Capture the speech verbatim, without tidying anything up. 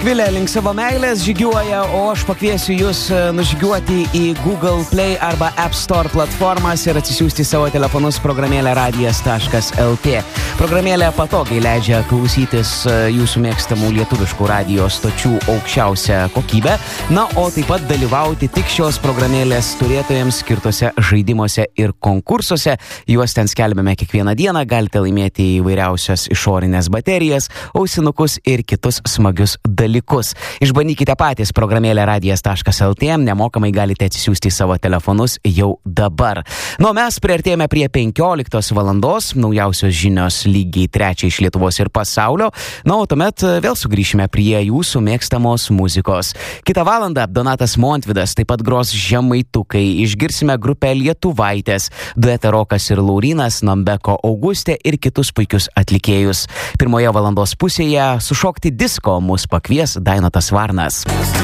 Akvilė link savo meilės žygiuoja, o aš pakviesiu jūs nužygiuoti į Google Play arba App Store platformas ir atsisiųsti savo telefonus programėlę radijas taškas el tė. Programėlė patogiai leidžia klausytis jūsų mėgstamų lietuviškų radijo stočių aukščiausią kokybę, na, o taip pat dalyvauti tik šios programėlės turėtojams skirtose žaidimuose ir konkursuose. Juos ten skelbiame kiekvieną dieną, galite laimėti įvairiausias išorinės baterijas, ausinukus ir kitus smagius dalykus. Išbandykite patys programėlę radijas taškas el tė, nemokamai galite atsisiųsti savo telefonus jau dabar. Nu, mes priartėjome prie penkioliktos valandos, naujausios žinios lygiai trečią iš Lietuvos ir pasaulio, na, o tuomet vėl sugrįšime prie jūsų mėgstamos muzikos. Kitą valandą Donatas Montvydas taip pat gros žemaitukai, išgirsime grupę Lietuvaitės, duetą Rokas ir Laurynas, Nombeko Augustė ir kitus puikius atlikėjus. Pirmoje valandos pusėje sušokti disko mus pakvies Dainotas Varnas.